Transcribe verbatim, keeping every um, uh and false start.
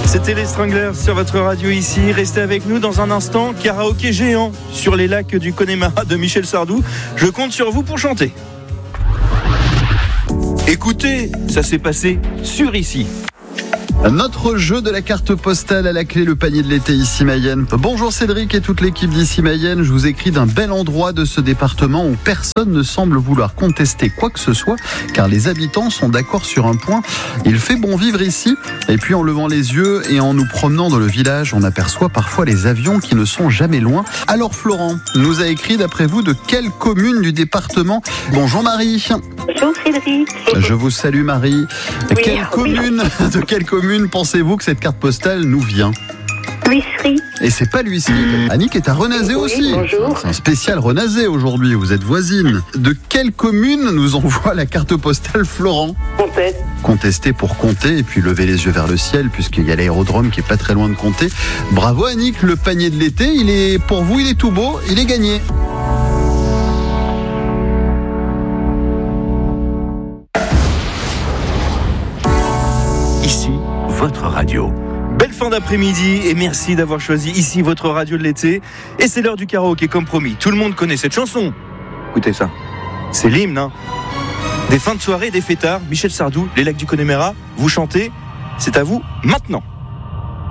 C'était les Stranglers sur votre radio ici. Restez avec nous dans un instant. Karaoké géant sur les lacs du Connemara de Michel Sardou. Je compte sur vous pour chanter. Écoutez, ça s'est passé sur ici. Notre jeu de la carte postale à la clé, le panier de l'été ici Mayenne. Bonjour Cédric et toute l'équipe d'ici Mayenne. Je vous écris d'un bel endroit de ce département où personne ne semble vouloir contester quoi que ce soit, car les habitants sont d'accord sur un point. Il fait bon vivre ici. Et puis en levant les yeux et en nous promenant dans le village, on aperçoit parfois les avions qui ne sont jamais loin. Alors Florent nous a écrit, d'après vous, de quelle commune du département? Bonjour Marie. Bonjour Cédric. Je vous salue Marie. Oui, quelle commune, oui. de quelle commune pensez-vous que cette carte postale nous vient? L'Huisserie. Et c'est pas l'Huisserie. Annick est à Renazé Oui, aussi. bonjour. C'est un spécial Renazé aujourd'hui, vous êtes voisine. De quelle commune nous envoie la carte postale Florent? Comtesse. Contester pour compter et puis lever les yeux vers le ciel puisqu'il y a l'aérodrome qui est pas très loin de Comté. Bravo Annick, le panier de l'été, il est pour vous, il est tout beau, il est gagné. Ici, votre radio. Belle fin d'après-midi et merci d'avoir choisi ici votre radio de l'été. Et c'est l'heure du karaoké comme promis. Tout le monde connaît cette chanson. Écoutez ça. C'est l'hymne, hein. Des fins de soirée, des fêtards, Michel Sardou, les lacs du Connemara, vous chantez. C'est à vous maintenant.